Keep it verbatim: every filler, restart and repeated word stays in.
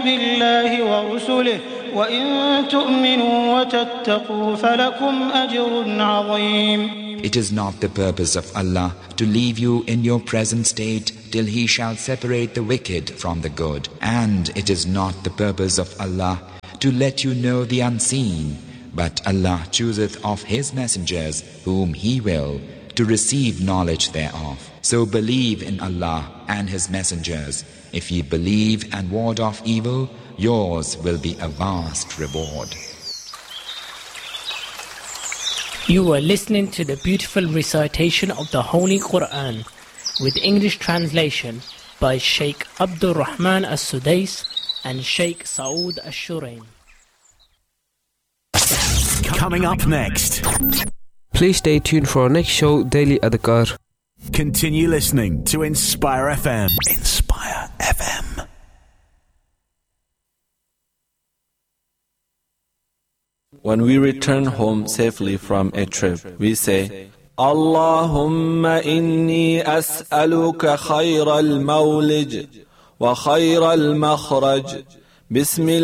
بالله ورسله وإن تؤمنوا وتتقوا فلكم أجر عظيم. It is not the purpose of Allah to leave you in your present state till He shall separate the wicked from the good. And it is not the purpose of Allah to let you know the unseen, but Allah chooseth of His messengers whom He will to receive knowledge thereof. So believe in Allah and His messengers. If ye believe and ward off evil, yours will be a vast reward. You are listening to the beautiful recitation of the Holy Quran with English translation by Sheikh Abdul Rahman As-Sudais and Sheikh Saud Ash-Shuraim. Coming up next. Please stay tuned for our next show, Daily Adhkar. Continue listening to Inspire F M. Inspire F M. When we return home safely from a trip, we say, Allahumma inni as'aluka khayra al-mawlij wa khayra al-makhraj. Bismillah.